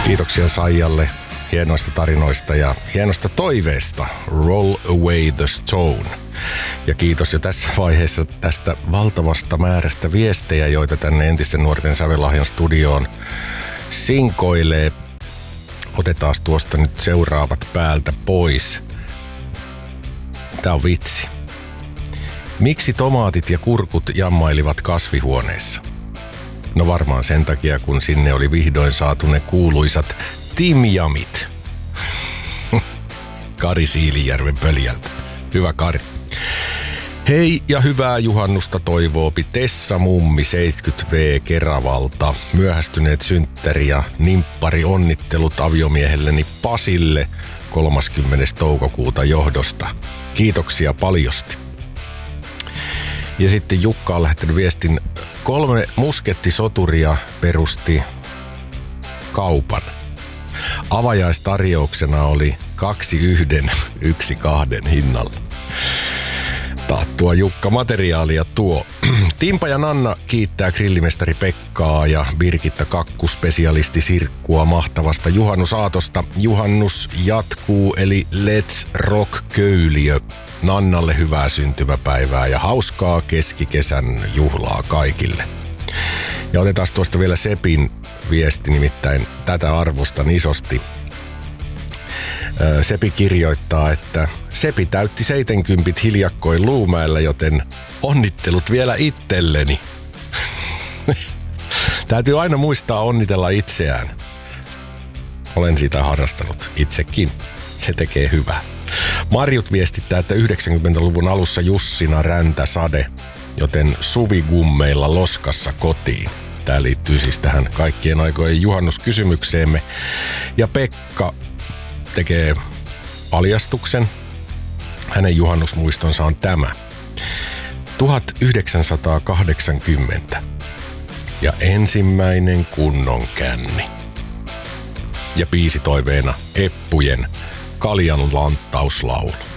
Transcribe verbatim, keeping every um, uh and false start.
Kiitoksia Saijalle hienoista tarinoista ja hienosta toiveesta Roll Away the Stone. Ja kiitos jo tässä vaiheessa tästä valtavasta määrästä viestejä, joita tänne Entisten nuorten sävellahjan studioon sinkoilee. Otetaan tuosta nyt seuraavat päältä pois. Tää on vitsi. Miksi tomaatit ja kurkut jammailivat kasvihuoneessa? No varmaan sen takia, kun sinne oli vihdoin saatu ne kuuluisat timjamit. Kari Siilijärven pöljältä. Hyvä Kari. Hei ja hyvää juhannusta toivoopi Tessa Mummi seitsemänkymmentä vuotias Keravalta. Myöhästyneet synttäri ja nimppari onnittelut aviomiehelleni Pasille kolmaskymmenes toukokuuta johdosta. Kiitoksia paljosti. Ja sitten Jukka on lähtenyt viestin. Kolme muskettisoturia perusti kaupan. Avajaistarjouksena oli kaksi yhden, yksi kahden hinnalla. Taattua Jukka materiaalia tuo. Timpa ja Nanna kiittää grillimestari Pekkaa ja Birgitta Kakkuspesialisti Sirkkua mahtavasta juhannusaatosta. Juhannus jatkuu eli Let's Rock Köyliö. Nannalle hyvää syntymäpäivää ja hauskaa keskikesän juhlaa kaikille. Ja otetaan tuosta vielä Sepin viesti, nimittäin tätä arvostan isosti. Sepi kirjoittaa, että Sepi täytti seitsemänkymmentä hiljakkoin Luumäellä, joten onnittelut vielä itselleni. Täytyy aina muistaa onnitella itseään. Olen sitä harrastanut itsekin. Se tekee hyvää. Marjut viestittää, että yhdeksänkymmentäluvun alussa Jussina räntä sade, joten suvigummeilla loskassa kotiin. Tämä liittyy siis tähän kaikkien aikojen juhannuskysymykseemme. Ja Pekka tekee paljastuksen. Hänen juhannusmuistonsa on tämä. tuhatyhdeksänsataakahdeksankymmentä ja ensimmäinen kunnon känni. Ja biisitoiveena Eppujen Kaljan lanttauslaulu.